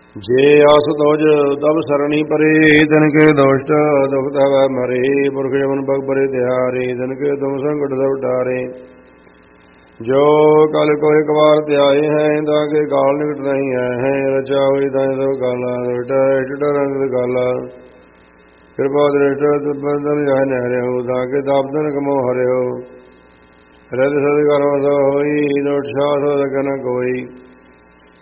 ਜੇ ਆਸ ਤੋਜ ਤਬ ਸਰਣੀ ਪਰੇ ਤਨ ਕੇ ਦੋਸ਼ਟ ਦੁਖ ਤਵ ਮਰੇ ਪੁਰਖ ਜਮਨ ਬਗ ਪਰੇ ਤਿਹਾਰੇ ਤਨ ਕੇ ਤੁਮ ਸੰਕਟ ਸਭ ਟਾਰੇ ਜੋ ਕਲ ਕੋ ਇੱਕ ਵਾਰ ਧਿਆਏ ਹੈ ਤਾਂ ਕੇ ਕਾਲ ਨਿਕਟ ਨਹੀਂ ਹੈ ਰਚਾ ਹੋਈ ਤਾਂ ਸਭ ਗਾਲਾ ਦੋਟਾ ਡਰੰਦ ਗਾਲਾ ਕਿਰਪਾ ਦ੍ਰਿਸ਼ਟ ਬੰਦਨ ਜਾਇ ਨਹਿ ਹੋ ਤਾਂ ਕੇ ਦਾਪਦਨ ਕਮੋ ਹਰਿਓ ਰਦ ਸਦ ਕਰੋ ਸੋ ਹੋਈ ਦੋਟ ਸਾਧ ਲਗਨ ਕੋਈ